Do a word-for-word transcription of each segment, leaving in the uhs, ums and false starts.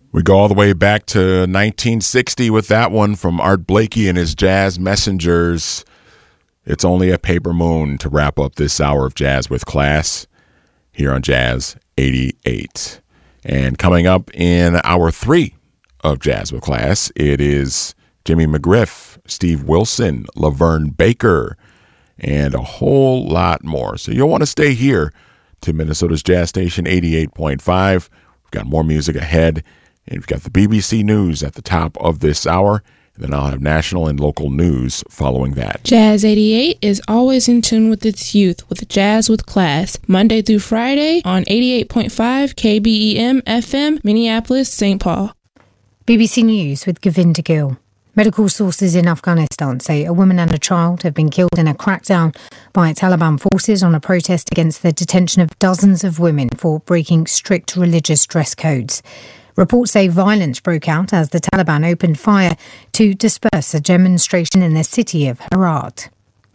We go all the way back to nineteen sixty with that one from Art Blakey and his Jazz Messengers. It's Only a Paper Moon to wrap up this hour of Jazz with Class here on Jazz eighty-eight. And coming up in hour three of Jazz with Class, it is Jimmy McGriff, Steve Wilson, Laverne Baker, and a whole lot more. So you'll want to stay here to Minnesota's Jazz Station eighty-eight point five. We've got more music ahead. And we've got the B B C News at the top of this hour. And then I'll have national and local news following that. Jazz eighty-eight is always in tune with its youth with Jazz with Class, Monday through Friday on eighty-eight point five K B E M F M, Minneapolis, Saint Paul. B B C News with Govinda Gill. Medical sources in Afghanistan say a woman and a child have been killed in a crackdown by Taliban forces on a protest against the detention of dozens of women for breaking strict religious dress codes. Reports say violence broke out as the Taliban opened fire to disperse a demonstration in the city of Herat.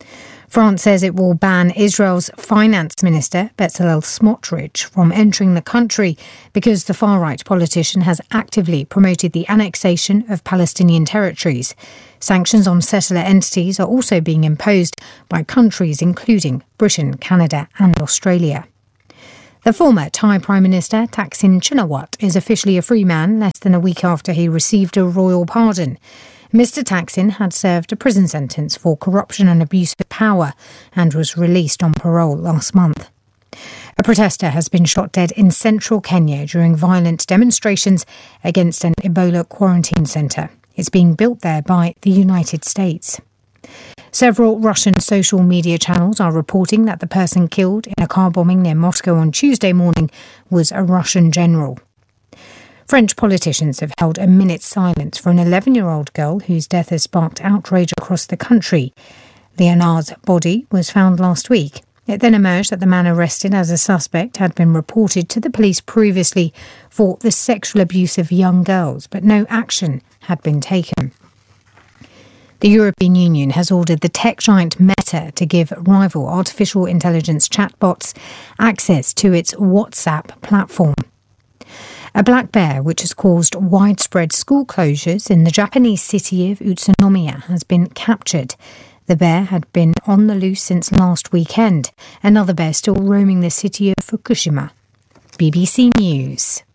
France says it will ban Israel's finance minister, Bezalel Smotrich, from entering the country because the far-right politician has actively promoted the annexation of Palestinian territories. Sanctions on settler entities are also being imposed by countries including Britain, Canada and Australia. The former Thai Prime Minister Thaksin Shinawatra is officially a free man less than a week after he received a royal pardon. Mister Thaksin had served a prison sentence for corruption and abuse of power and was released on parole last month. A protester has been shot dead in central Kenya during violent demonstrations against an Ebola quarantine centre. It's being built there by the United States. Several Russian social media channels are reporting that the person killed in a car bombing near Moscow on Tuesday morning was a Russian general. French politicians have held a minute's silence for an eleven-year-old girl whose death has sparked outrage across the country. Léonard's body was found last week. It then emerged that the man arrested as a suspect had been reported to the police previously for the sexual abuse of young girls, but no action had been taken. The European Union has ordered the tech giant Meta to give rival artificial intelligence chatbots access to its WhatsApp platform. A black bear, which has caused widespread school closures in the Japanese city of Utsunomiya, has been captured. The bear had been on the loose since last weekend. Another bear still roaming the city of Fukushima. B B C News.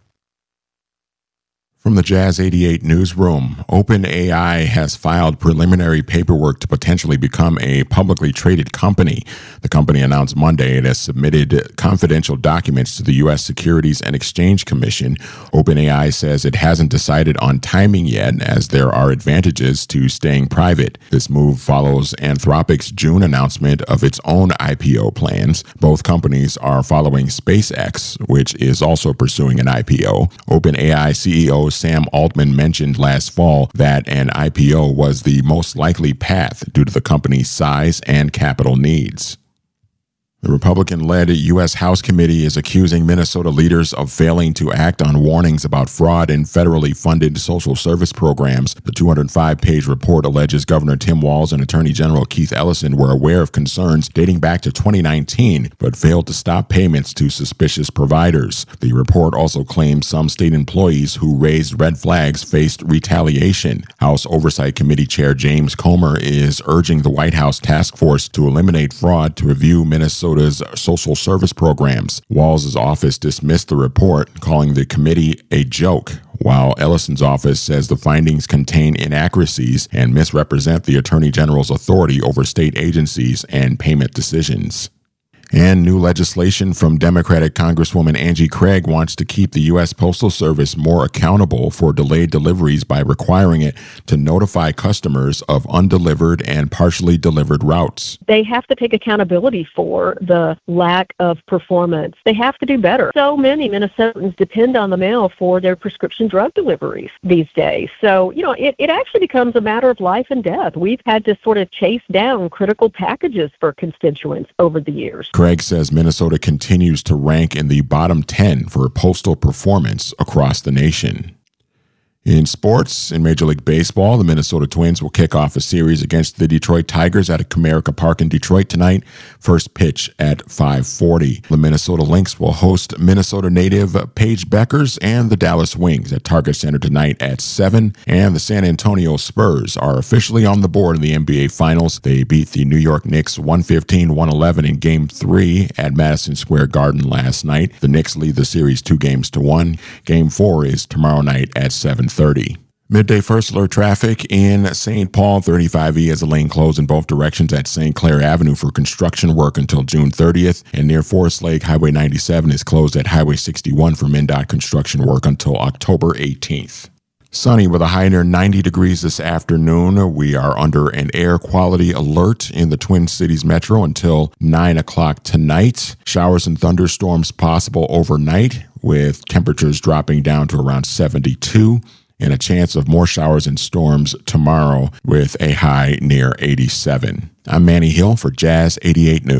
From the Jazz eighty-eight newsroom, OpenAI has filed preliminary paperwork to potentially become a publicly traded company. The company announced Monday it has submitted confidential documents to the U S Securities and Exchange Commission. OpenAI says it hasn't decided on timing yet, as there are advantages to staying private. This move follows Anthropic's June announcement of its own I P O plans. Both companies are following SpaceX, which is also pursuing an I P O. OpenAI C E O Sam Altman mentioned last fall that an I P O was the most likely path due to the company's size and capital needs. The Republican-led U S House Committee is accusing Minnesota leaders of failing to act on warnings about fraud in federally funded social service programs. The two hundred five page report alleges Governor Tim Walz and Attorney General Keith Ellison were aware of concerns dating back to twenty nineteen, but failed to stop payments to suspicious providers. The report also claims some state employees who raised red flags faced retaliation. House Oversight Committee Chair James Comer is urging the White House task force to eliminate fraud to review Minnesota social service programs. Walz's office dismissed the report, calling the committee a joke, while Ellison's office says the findings contain inaccuracies and misrepresent the Attorney General's authority over state agencies and payment decisions. And new legislation from Democratic Congresswoman Angie Craig wants to keep the U S Postal Service more accountable for delayed deliveries by requiring it to notify customers of undelivered and partially delivered routes. They have to take accountability for the lack of performance. They have to do better. So many Minnesotans depend on the mail for their prescription drug deliveries these days. So, you know, it, it actually becomes a matter of life and death. We've had to sort of chase down critical packages for constituents over the years. Craig says Minnesota continues to rank in the bottom ten for postal performance across the nation. In sports, in Major League Baseball, the Minnesota Twins will kick off a series against the Detroit Tigers at Comerica Park in Detroit tonight. First pitch at five forty. The Minnesota Lynx will host Minnesota native Paige Beckers and the Dallas Wings at Target Center tonight at seven. And the San Antonio Spurs are officially on the board in the N B A Finals. They beat the New York Knicks one fifteen to one eleven in Game three at Madison Square Garden last night. The Knicks lead the series two games to one. Game four is tomorrow night at seven thirty. Midday first alert traffic in Saint Paul. thirty-five E has a lane closed in both directions at Saint Clair Avenue for construction work until June thirtieth. And near Forest Lake, Highway ninety-seven is closed at Highway sixty-one for MnDOT construction work until October eighteenth. Sunny with a high near ninety degrees this afternoon. We are under an air quality alert in the Twin Cities Metro until nine o'clock tonight. Showers and thunderstorms possible overnight, with temperatures dropping down to around seventy-two. And a chance of more showers and storms tomorrow with a high near eighty-seven. I'm Manny Hill for Jazz eighty-eight News.